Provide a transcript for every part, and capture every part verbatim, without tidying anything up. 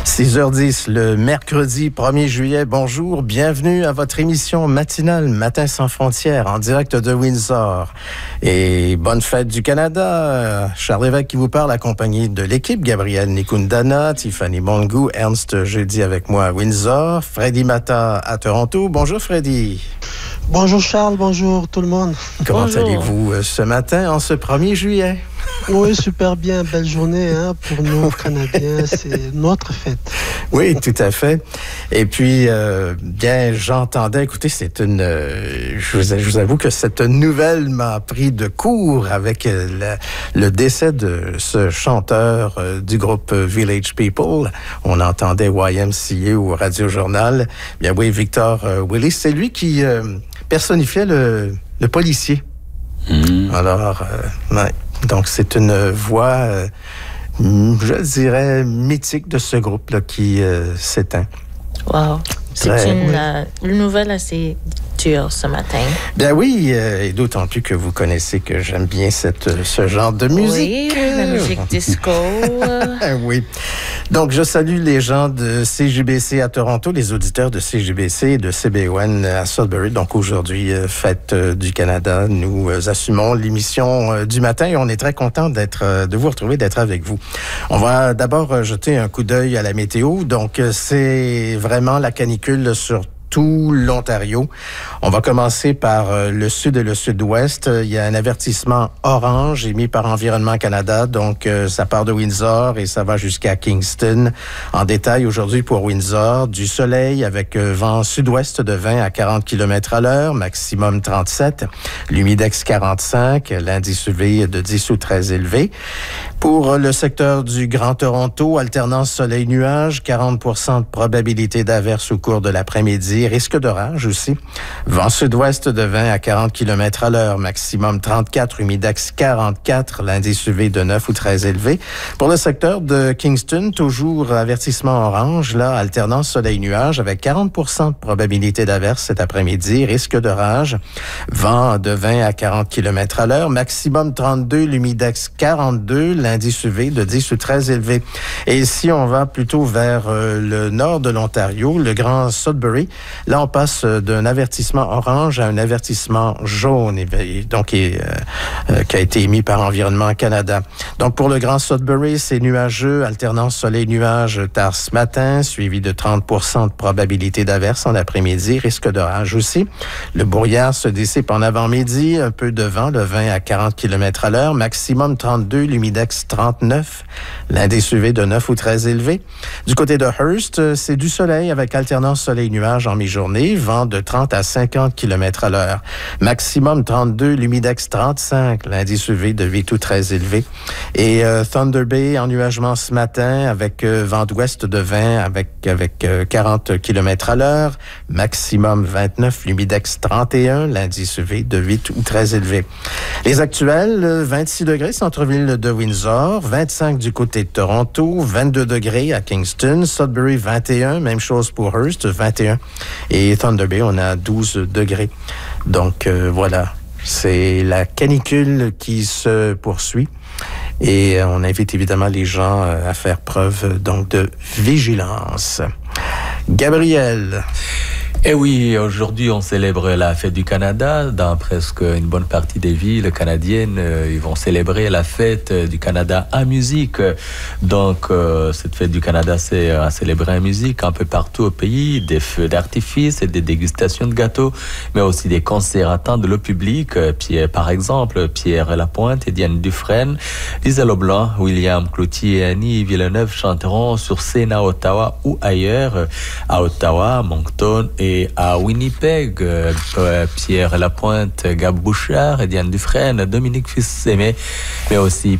six heures dix, le mercredi premier juillet. Bonjour, bienvenue à votre émission matinale Matin sans frontières en direct de Windsor. Et bonne fête du Canada. Charles Lévesque qui vous parle, accompagné de l'équipe. Gabrielle Nikundana, Tiffany Mongu, Ernst Jeudi avec moi à Windsor, Freddy Mata à Toronto. Bonjour Freddy. Bonjour Charles, bonjour tout le monde. Comment bonjour. allez-vous ce matin en ce premier juillet? Oui, super bien, belle journée hein, pour nous Canadiens, c'est notre fête. Oui, tout à fait. Et puis, euh, bien, j'entendais, écoutez, c'est une, euh, je, vous, je vous avoue que cette nouvelle m'a pris de court avec euh, le, le décès de ce chanteur euh, du groupe Village People. On entendait Y M C A au Radio Journal. Bien oui, Victor euh, Willis, c'est lui qui euh, personnifiait le, le policier. Mmh. Alors, euh, ouais. Donc, c'est une voix, euh, je dirais, mythique de ce groupe-là qui euh, s'éteint. Wow. C'est Très... une, euh, une nouvelle assez dure ce matin. Bien oui, euh, et d'autant plus que vous connaissez que j'aime bien cette, ce genre de musique. Oui, la musique disco. Oui. Donc, je salue les gens de C J B C à Toronto, les auditeurs de C J B C et de C B O N à Sudbury. Donc, aujourd'hui, euh, fête euh, du Canada. Nous euh, assumons l'émission euh, du matin et on est très content d'être, euh, de vous retrouver, d'être avec vous. On va d'abord euh, jeter un coup d'œil à la météo. Donc, euh, c'est vraiment la canicule sur tout l'Ontario. On va commencer par euh, le sud et le sud-ouest. Il y a un avertissement orange émis par Environnement Canada. Donc, euh, ça part de Windsor et ça va jusqu'à Kingston. En détail, aujourd'hui pour Windsor, du soleil avec euh, vent sud-ouest de vingt à quarante kilomètres à l'heure, maximum trente-sept. L'humidex quarante-cinq, l'indice U V de dix ou treize élevé. Pour le secteur du Grand Toronto, alternance soleil-nuage, quarante pour cent de probabilité d'averse au cours de l'après-midi. Risque d'orage aussi. Vent sud-ouest de vingt à quarante kilomètres à l'heure, maximum trente-quatre, humidex quarante-quatre, l'indice U V de neuf ou treize élevé. Pour le secteur de Kingston, toujours avertissement orange, là, alternance soleil-nuage avec quarante pour cent de probabilité d'averse cet après-midi, risque d'orage. Vent de vingt à quarante kilomètres à l'heure, maximum trente-deux, l'humidex quarante-deux, l'indice U V de dix ou treize élevé. Et si on va plutôt vers euh, le nord de l'Ontario, le Grand Sudbury, là, on passe d'un avertissement orange à un avertissement jaune, donc et, euh, qui a été émis par Environnement Canada. Donc, pour le Grand Sudbury, c'est nuageux, alternance soleil-nuage tard ce matin, suivi de trente pour cent de probabilité d'averse en après-midi, risque d'orage aussi. Le brouillard se dissipe en avant-midi, un peu de vent, le vingt à quarante kilomètres à l'heure, maximum trente-deux, l'humidex trente-neuf, l'indice U V de neuf ou treize élevé. Du côté de Hearst, c'est du soleil avec alternance soleil-nuage en mi-journée, vent de trente à cinquante kilomètres à l'heure. Maximum trente-deux, l'humidex trente-cinq, l'indice U V de huit ou treize élevé. Et euh, Thunder Bay, ennuagement ce matin avec euh, vent d'ouest de vingt avec, avec euh, quarante kilomètres à l'heure. Maximum vingt-neuf, l'humidex trente et un, l'indice U V de huit ou treize élevé. Les actuels, vingt-six degrés, centre-ville de Windsor, vingt-cinq du côté de Toronto, vingt-deux degrés à Kingston, Sudbury vingt et un, même chose pour Hearst, vingt et un. Et Thunder Bay, on a douze degrés. Donc, euh, voilà, c'est la canicule qui se poursuit. Et on invite évidemment les gens à faire preuve donc de vigilance. Gabriel. Eh oui, aujourd'hui, on célèbre la fête du Canada. Dans presque une bonne partie des villes canadiennes, euh, ils vont célébrer la fête du Canada en musique. Donc, euh, cette fête du Canada, c'est à célébrer en musique un peu partout au pays. Des feux d'artifice et des dégustations de gâteaux, mais aussi des concerts attendent le public. Pierre, par exemple, Pierre Lapointe et Diane Dufresne, Lisa Leblanc, William Cloutier et Annie Villeneuve chanteront sur scène à Ottawa ou ailleurs. À Ottawa, Moncton et à Winnipeg, euh, Pierre Lapointe, Gab Bouchard et Diane Dufresne, Dominique Fils-Aimé, mais aussi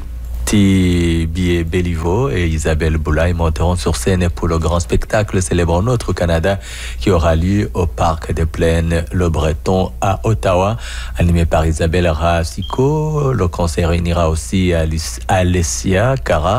Thibaut Béliveau et Isabelle Boulay monteront sur scène pour le grand spectacle célébrant notre Canada qui aura lieu au Parc des Plaines Le Breton à Ottawa, animé par Isabelle Racicot. Le concert réunira aussi Alessia Cara,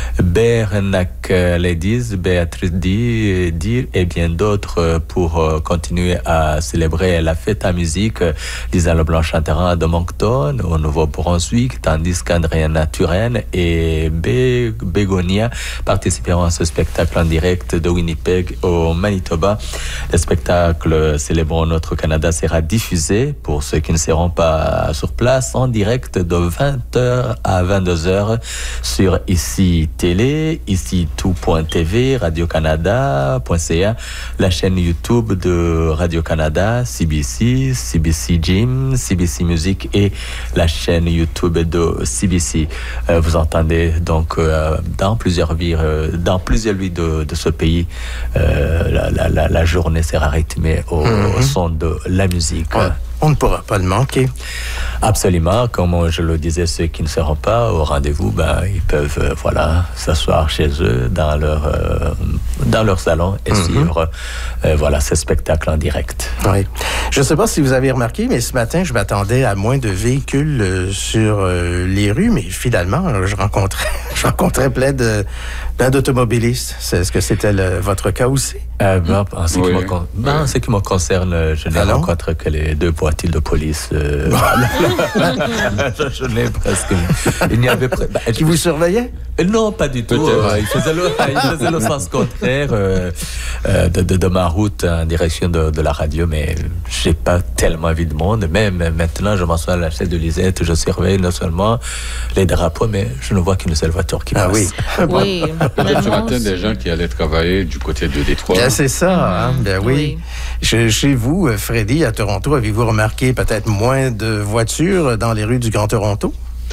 Bernac Ladies, Béatrice Dir et bien d'autres pour continuer à célébrer la fête à musique. Lisa Leblanc chantera de Moncton au Nouveau-Brunswick, tandis qu'Andréa Naturel Saskatchewan et Be- Begonia participeront à ce spectacle en direct de Winnipeg au Manitoba. Le spectacle célébrant notre Canada sera diffusé pour ceux qui ne seront pas sur place en direct de vingt heures à vingt-deux heures sur Ici Télé, ici tout point t v, radio-canada point c a, la chaîne YouTube de Radio-Canada, C B C, C B C Gym, C B C Music et la chaîne YouTube de C B C. Euh, vous entendez donc euh, dans plusieurs villes, euh, dans plusieurs villes de, de ce pays, euh, la, la, la, la journée sera rythmée au, mm-hmm. au son de la musique. Ouais. On ne pourra pas le manquer. Absolument. Comme je le disais, ceux qui ne seront pas au rendez-vous, ben, ils peuvent euh, voilà, s'asseoir chez eux dans leur, euh, dans leur salon et mm-hmm. suivre euh, voilà, ce spectacle en direct. Oui. Je ne sais pas si vous avez remarqué, mais ce matin, je m'attendais à moins de véhicules euh, sur euh, les rues, mais finalement, je rencontrais, je rencontrais plein, de, plein d'automobilistes. Est-ce que c'était le, votre cas aussi? Euh, ben, en, ce oui. qui me con... ben, en ce qui me concerne, je n'ai Alors? rencontré que les deux pointils de police. Euh... je, je n'ai presque. Il n'y avait. Pre... Ben, qui vous surveillaient? Non, pas du tout. Euh, il, faisait le, il faisait le sens contraire euh, euh, de, de, de ma route en direction de, de la radio, mais je n'ai pas tellement vu de monde. Même maintenant, je m'assois à la chaise de Lisette, je surveille non seulement les drapeaux, mais je ne vois qu'une seule voiture qui ah, passe. Oui. Bon. Oui. Peut-être ce matin, des gens qui allaient travailler du côté de Détroit. Bien, c'est ça, hein? Ben oui. oui. Chez, chez vous, Freddy, à Toronto, avez-vous remarqué peut-être moins de voitures dans les rues du Grand Toronto?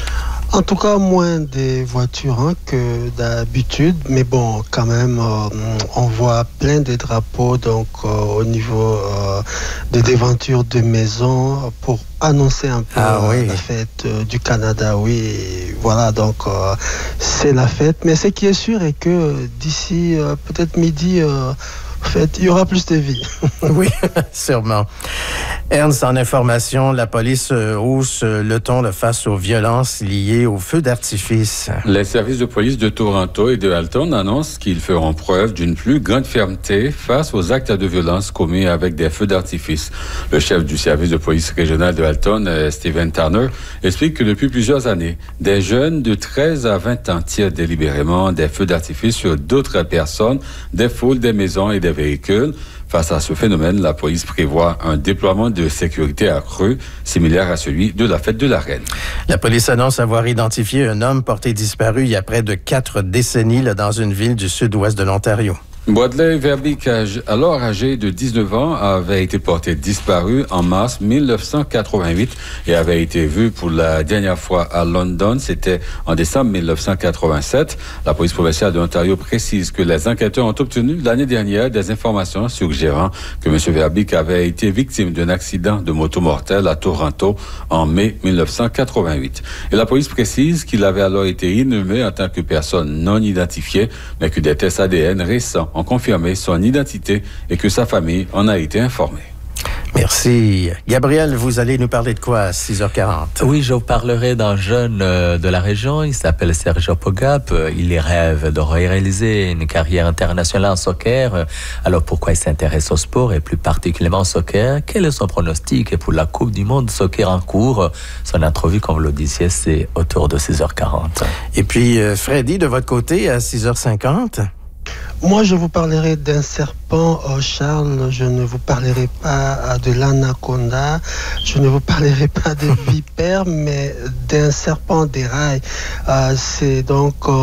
En tout cas, moins des voitures hein, que d'habitude, mais bon, quand même, euh, on voit plein de drapeaux donc euh, au niveau euh, des devantures de maisons pour annoncer un peu ah, oui. la fête euh, du Canada. Oui, et voilà, donc euh, c'est la fête. Mais ce qui est sûr est que d'ici euh, peut-être midi, euh, en fait, il y aura plus de vie. Oui, sûrement. Ernst, en information, la police hausse le ton face aux violences liées aux feux d'artifice. Les services de police de Toronto et de Halton annoncent qu'ils feront preuve d'une plus grande fermeté face aux actes de violence commis avec des feux d'artifice. Le chef du service de police régional de Halton, Stephen Turner, explique que depuis plusieurs années, des jeunes de treize à vingt ans tirent délibérément des feux d'artifice sur d'autres personnes, des foules, des maisons et des véhicules. Face à ce phénomène, la police prévoit un déploiement de sécurité accru, similaire à celui de la fête de la Reine. La police annonce avoir identifié un homme porté disparu il y a près de quatre décennies là, dans une ville du sud-ouest de l'Ontario. Bradley Verbeek, alors âgé de dix-neuf ans, avait été porté disparu en mars mille neuf cent quatre-vingt-huit et avait été vu pour la dernière fois à London. C'était en décembre mille neuf cent quatre-vingt-sept. La police provinciale de l'Ontario précise que les enquêteurs ont obtenu l'année dernière des informations suggérant que M. Verbeek avait été victime d'un accident de moto mortel à Toronto en mai mille neuf cent quatre-vingt-huit. Et la police précise qu'il avait alors été inhumé en tant que personne non identifiée, mais que des tests A D N récents ont confirmé son identité et que sa famille en a été informée. Merci. Gabriel, vous allez nous parler de quoi à six heures quarante? Oui, je vous parlerai d'un jeune de la région. Il s'appelle Sergio Pogap. Il rêve de réaliser une carrière internationale en soccer. Alors, pourquoi il s'intéresse au sport et plus particulièrement au soccer? Quel est son pronostic pour la Coupe du Monde soccer en cours? Son entrevue, comme vous le disiez, c'est autour de six heures quarante. Et puis, Freddy, de votre côté, à six heures cinquante? Moi, je vous parlerai d'un serpent, oh Charles. Je ne vous parlerai pas de l'anaconda. Je ne vous parlerai pas de vipère, mais d'un serpent des rails. Euh, c'est donc euh,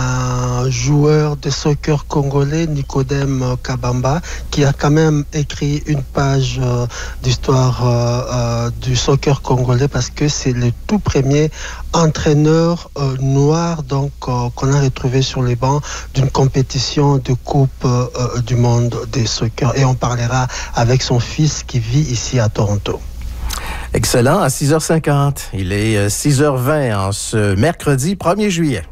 un joueur de soccer congolais, Nicodème Kabamba, qui a quand même écrit une page euh, d'histoire euh, euh, du soccer congolais parce que c'est le tout premier entraîneur euh, noir donc euh, qu'on a retrouvé sur les bancs d'une compétition de Coupe euh, du monde des soccer. Et on parlera avec son fils qui vit ici à Toronto. Excellent. À six heures cinquante, il est six heures vingt en ce mercredi premier juillet.